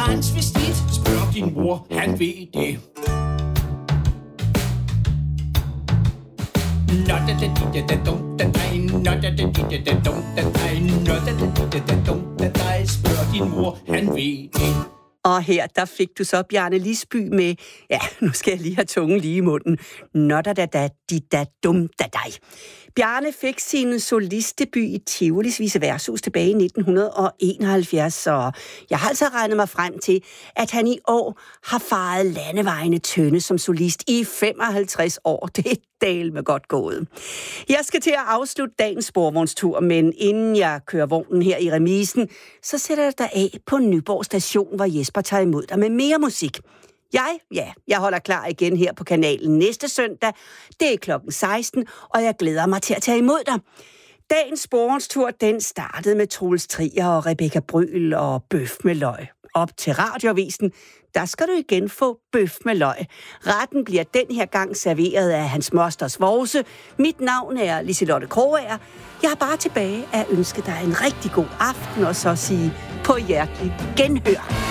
transvestit? Spørg din mor, han ved det. Spørg din mor, han ved det. Og her, der fik du så Bjarne Lisby med, ja, nu skal jeg lige have tungen lige i munden. Dum-da-dig. Bjarne fik sin solistdebut i Tivolis Vise Værtshus tilbage i 1971, og jeg har altså regnet mig frem til, at han i år har faret landevejene tynde som solist i 55 år. Det er dælme godt gået. Jeg skal til at afslutte dagens sporvognstur, men inden jeg kører vognen her i remisen, så sætter jeg dig af på Nyborg Station, hvor Jesper tager imod dig med mere musik. Jeg holder klar igen her på kanalen næste søndag. Det er klokken 16, og jeg glæder mig til at tage imod dig. Dagens sporvognstur, den startede med Troels Trier og Rebecca Bryl og bøf med løg. Op til Radioavisen, der skal du igen få bøf med løg. Retten bliver den her gang serveret af Hans Mosters Vovse. Mit navn er Liselotte Krogager. Jeg er bare tilbage at ønske dig en rigtig god aften, og så sige på hjertelig genhør.